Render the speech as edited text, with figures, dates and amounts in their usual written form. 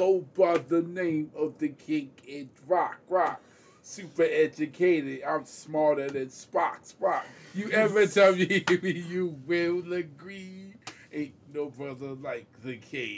go by the name of the king in rock. Super educated, I'm smarter than Spock. You ever tell me you will agree? Ain't no brother like the king.